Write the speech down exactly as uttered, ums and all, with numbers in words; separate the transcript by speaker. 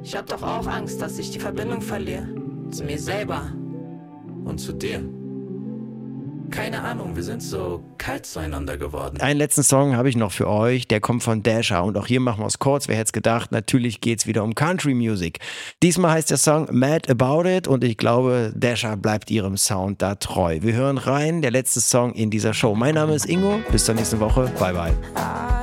Speaker 1: Ich hab doch auch Angst, dass ich die Verbindung verliere. Zu mir selber.
Speaker 2: Und zu dir. Keine Ahnung, wir sind so kalt zueinander geworden.
Speaker 3: Einen letzten Song habe ich noch für euch, der kommt von Dasha und auch hier machen wir es kurz, wer hätte es gedacht, natürlich geht es wieder um Country Music. Diesmal heißt der Song Mad About It und ich glaube, Dasha bleibt ihrem Sound da treu. Wir hören rein, der letzte Song in dieser Show. Mein Name ist Ingo, bis zur nächsten Woche, bye bye.